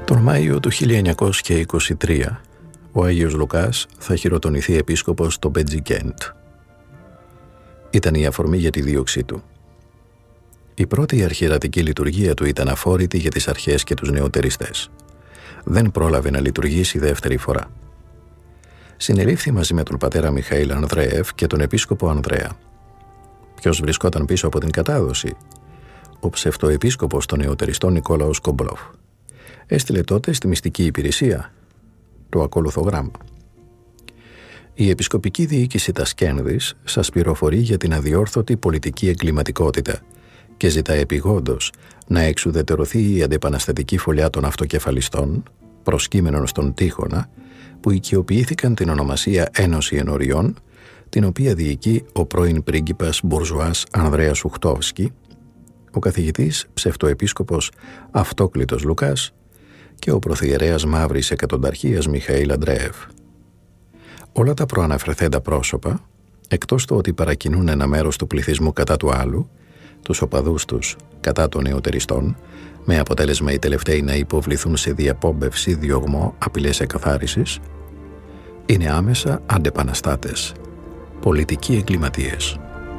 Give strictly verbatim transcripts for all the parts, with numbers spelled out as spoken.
Τον Μάιο του χίλια εννιακόσια είκοσι τρία ο Άγιος Λουκάς θα χειροτονηθεί επίσκοπος στο Μπετζικέντ. Ήταν η αφορμή για τη δίωξή του. Η πρώτη αρχιερατική λειτουργία του ήταν αφόρητη για τις αρχές και τους νεοτεριστές. Δεν πρόλαβε να λειτουργήσει δεύτερη φορά. Συνελήφθη μαζί με τον πατέρα Μιχαήλ Ανδρέεφ και τον επίσκοπο Ανδρέα. Ποιος βρισκόταν πίσω από την κατάδοση? Ο ψευτοεπίσκοπος των νεοτεριστών Νικόλαος Κομπλόφ. Έστειλε τότε στη μυστική υπηρεσία το ακόλουθο γράμμα. Η επισκοπική διοίκηση Τασκένδης σας πληροφορεί για την αδιόρθωτη πολιτική εγκληματικότητα και ζητά επιγόντως να εξουδετερωθεί η αντεπαναστατική φωλιά των αυτοκεφαλιστών, προσκύμενων στον Τείχονα, που οικειοποιήθηκαν την ονομασία Ένωση Ενωριών, την οποία διοικεί ο πρώην πρίγκιπας μπουρζουάς Ανδρέας Ουχτόφσκι, ο καθηγητής ψευτοεπίσκοπος Αυτόκλητος Λουκάς και ο πρωθιερέας Μαύρης Εκατονταρχίας Μιχαήλ Αντρέεφ. Όλα τα προαναφερθέντα πρόσωπα, εκτός το ότι παρακινούν ένα μέρος του πληθυσμού κατά του άλλου, τους οπαδούς τους κατά των νεοτεριστών, με αποτέλεσμα οι τελευταίοι να υποβληθούν σε διαπόμπευση, διωγμό, απειλές εκαθάρισης, είναι άμεσα αντεπαναστάτες, πολιτικοί εγκληματίες.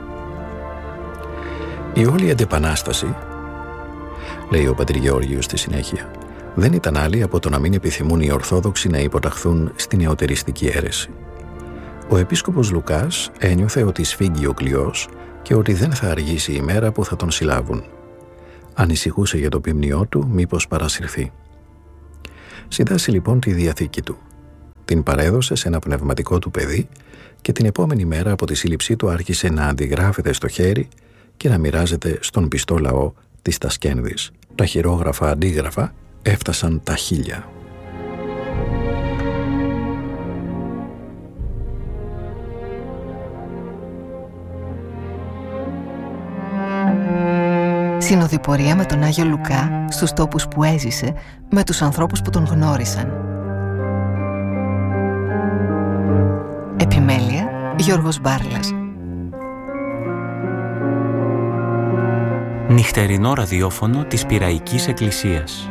Η όλη αντεπανάσταση, λέει ο πατήρ Γεώργιος στη συνέχεια, δεν ήταν άλλη από το να μην επιθυμούν οι Ορθόδοξοι να υποταχθούν στην νεοτεριστική αίρεση. Ο επίσκοπος Λουκάς ένιωθε ότι σφίγγει ο κλειός και ότι δεν θα αργήσει η μέρα που θα τον συλλάβουν. Ανησυχούσε για το ποιμνιό του μήπως παρασυρθεί. Συντάσσει λοιπόν τη διαθήκη του. Την παρέδωσε σε ένα πνευματικό του παιδί και την επόμενη μέρα από τη σύλληψή του άρχισε να αντιγράφεται στο χέρι και να μοιράζεται στον πιστό λαό της Τασκένδης. Τα χειρόγραφα αντίγραφα έφτασαν τα χίλια. Συνοδοιπορία με τον Άγιο Λουκά στους τόπους που έζησε, με τους ανθρώπους που τον γνώρισαν. Επιμέλεια Γιώργος Μπάρλας. Νυχτερινό ραδιόφωνο της Πειραϊκής Εκκλησίας.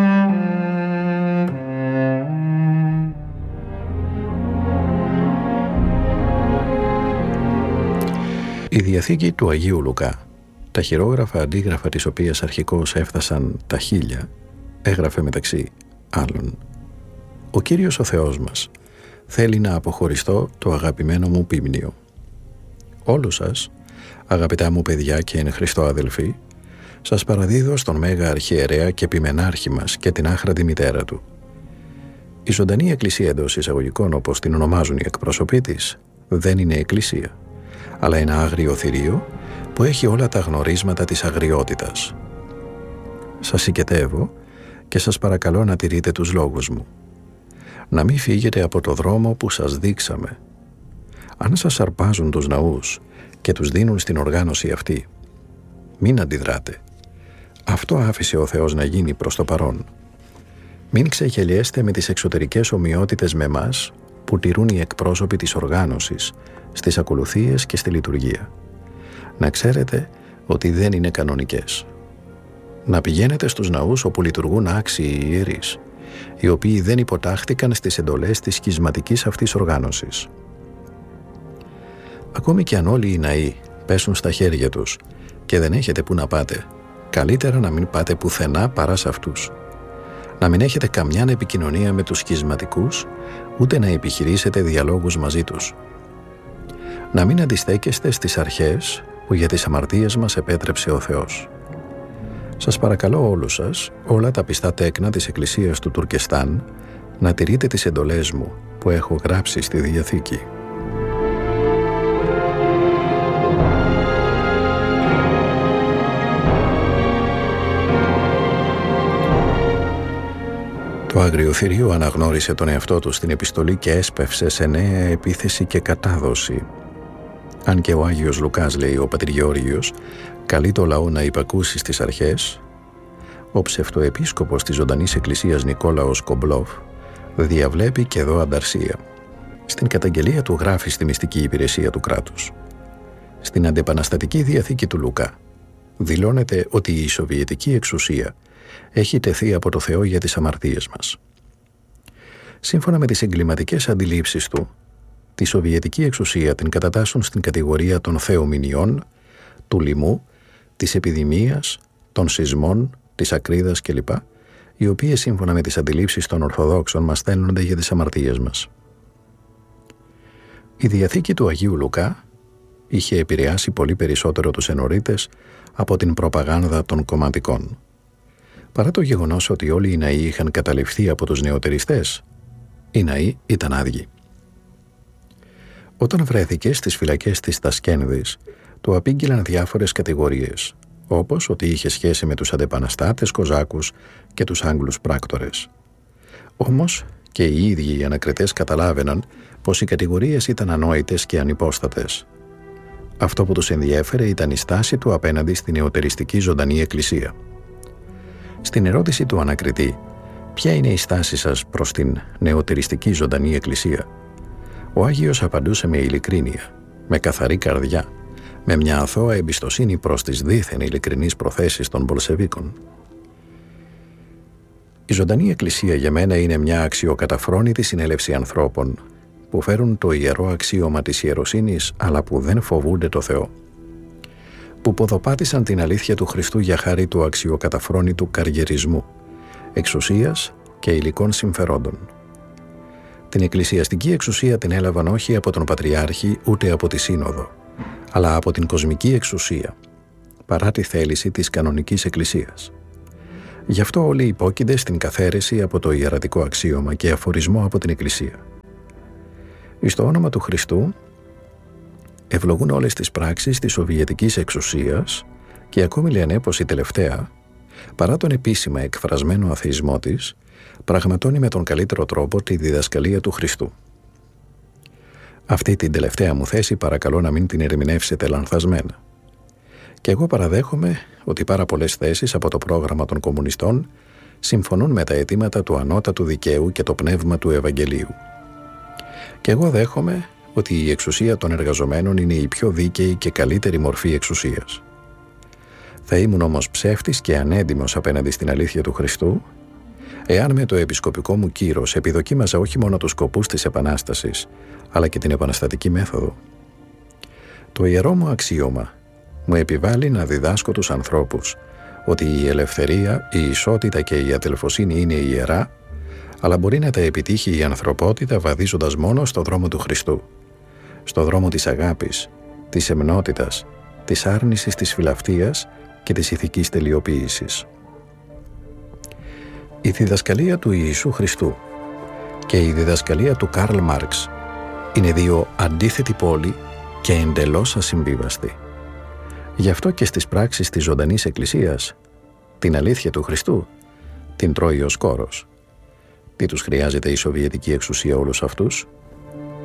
Η διαθήκη του Αγίου Λουκά, τα χειρόγραφα αντίγραφα της οποίας αρχικώς έφτασαν τα χίλια, έγραφε μεταξύ άλλων: «Ο Κύριος ο Θεός μας θέλει να αποχωριστώ το αγαπημένο μου ποίμνιο. Όλους σας, αγαπητά μου παιδιά και εν Χριστώ αδελφοί, σας παραδίδω στον Μέγα Αρχιερέα και Επιμενάρχη μας και την άχρατη μητέρα του. Η ζωντανή εκκλησία εντός εισαγωγικών, όπως την ονομάζουν οι εκπρόσωποι της, δεν είναι εκκλησία, αλλά ένα άγριο θηρίο που έχει όλα τα γνωρίσματα της αγριότητας. Σας συγκετεύω και σας παρακαλώ να τηρείτε τους λόγους μου. Να μην φύγετε από το δρόμο που σας δείξαμε. Αν σας αρπάζουν τους ναούς και τους δίνουν στην οργάνωση αυτή, μην αντιδράτε. Αυτό άφησε ο Θεός να γίνει προς το παρόν. Μην ξεγελιέστε με τις εξωτερικές ομοιότητες με μας που τηρούν οι εκπρόσωποι της οργάνωσης στις ακολουθίες και στη λειτουργία. Να ξέρετε ότι δεν είναι κανονικές. Να πηγαίνετε στους ναούς όπου λειτουργούν άξιοι ιερείς, οι οποίοι δεν υποτάχθηκαν στις εντολές της σχισματικής αυτής οργάνωσης. Ακόμη και αν όλοι οι ναοί πέσουν στα χέρια τους και δεν έχετε που να πάτε, καλύτερα να μην πάτε πουθενά παρά σε αυτούς. Να μην έχετε καμιά επικοινωνία με τους σχισματικούς, ούτε να επιχειρήσετε διαλόγους μαζί τους. Να μην αντιστέκεστε στις αρχές που για τις αμαρτίες μας επέτρεψε ο Θεός. Σας παρακαλώ όλους σας, όλα τα πιστά τέκνα της Εκκλησίας του Τουρκεστάν, να τηρείτε τις εντολές μου που έχω γράψει στη Διαθήκη. Το αγριοθυρίο αναγνώρισε τον εαυτό του στην επιστολή και έσπευσε σε νέα επίθεση και κατάδοση. Αν και ο Άγιος Λουκάς, λέει ο πατήρ Γεώργιος, καλεί το λαό να υπακούσει στις αρχές, ο ψευτοεπίσκοπος της ζωντανής εκκλησίας Νικόλαος Κομπλόφ διαβλέπει και εδώ ανταρσία. Στην καταγγελία του γράφει στη μυστική υπηρεσία του κράτους: στην αντεπαναστατική διαθήκη του Λουκά δηλώνεται ότι η Σοβιετική εξουσία έχει τεθεί από το Θεό για τις αμαρτίες μας. Σύμφωνα με τις εγκληματικές αντιλήψεις του, τη Σοβιετική εξουσία την κατατάσσουν στην κατηγορία των θεομηνιών, του λοιμού, της επιδημίας, των σεισμών, της ακρίδας κλπ, οι οποίες σύμφωνα με τις αντιλήψεις των Ορθοδόξων μας στέλνονται για τις αμαρτίες μας. Η Διαθήκη του Αγίου Λουκά είχε επηρεάσει πολύ περισσότερο τους ενορίτες από την προπαγάνδα των κομματικών. Παρά το γεγονός ότι όλοι οι ναοί είχαν καταληφθεί από τους νεωτεριστές, οι ναοί ήταν άδειοι. Όταν βρέθηκε στις φυλακές της Τασκένδης, του απήγγειλαν διάφορες κατηγορίες, όπως ότι είχε σχέση με τους αντεπαναστάτες Κοζάκους και τους Άγγλους πράκτορες. Όμως και οι ίδιοι οι ανακριτές καταλάβαιναν πως οι κατηγορίες ήταν ανόητες και ανυπόστατες. Αυτό που τους ενδιέφερε ήταν η στάση του απέναντι στην νεωτεριστική ζωντανή εκκλησία. Στην ερώτηση του ανακριτή «Ποια είναι η στάση σας προς την νεωτεριστική ζωντανή εκκλησία», ο Άγιος απαντούσε με ειλικρίνεια, με καθαρή καρδιά, με μια αθώα εμπιστοσύνη προς τις δίθεν ειλικρινείς προθέσεις των Μπολσεβίκων. Η ζωντανή εκκλησία για μένα είναι μια αξιοκαταφρόνητη συνέλευση ανθρώπων που φέρουν το ιερό αξίωμα της ιεροσύνης αλλά που δεν φοβούνται το Θεό, που ποδοπάτησαν την αλήθεια του Χριστού για χάρη του αξιοκαταφρόνητου καριερισμού, εξουσίας και υλικών συμφερόντων. Την εκκλησιαστική εξουσία την έλαβαν όχι από τον Πατριάρχη ούτε από τη Σύνοδο, αλλά από την κοσμική εξουσία, παρά τη θέληση της κανονικής εκκλησίας. Γι' αυτό όλοι υπόκεινται στην καθαίρεση από το ιερατικό αξίωμα και αφορισμό από την εκκλησία. Εις το όνομα του Χριστού ευλογούν όλες τις πράξεις της Σοβιετικής εξουσίας και ακόμη λένε πως η τελευταία, παρά τον επίσημα εκφρασμένο αθεισμό της, πραγματώνει με τον καλύτερο τρόπο τη διδασκαλία του Χριστού. Αυτή την τελευταία μου θέση παρακαλώ να μην την ερμηνεύσετε λανθασμένα. Και εγώ παραδέχομαι ότι πάρα πολλές θέσεις από το πρόγραμμα των κομμουνιστών συμφωνούν με τα αιτήματα του ανώτατου δικαίου και το πνεύμα του Ευαγγελίου. Και εγώ δέχομαι ότι η εξουσία των εργαζομένων είναι η πιο δίκαιη και καλύτερη μορφή εξουσίας. Θα ήμουν όμως ψεύτης και ανέντιμος απέναντι στην αλήθεια του Χριστού, εάν με το επισκοπικό μου κύρος επιδοκίμαζα όχι μόνο τους σκοπούς της Επανάστασης, αλλά και την επαναστατική μέθοδο. Το ιερό μου αξίωμα μου επιβάλλει να διδάσκω τους ανθρώπους ότι η ελευθερία, η ισότητα και η αδελφοσύνη είναι ιερά, αλλά μπορεί να τα επιτύχει η ανθρωπότητα βαδίζοντας μόνο στο δρόμο του Χριστού, στο δρόμο της αγάπης, της εμνότητας, της άρνησης της φιλαυτίας και της ηθικής τελειοποίησης. Η διδασκαλία του Ιησού Χριστού και η διδασκαλία του Καρλ Μάρξ είναι δύο αντίθετοι πόλοι και εντελώς ασυμβίβαστοι. Γι' αυτό και στις πράξεις της ζωντανής εκκλησίας, την αλήθεια του Χριστού την τρώει ο σκόρος. Τι τους χρειάζεται η Σοβιετική εξουσία όλους αυτούς?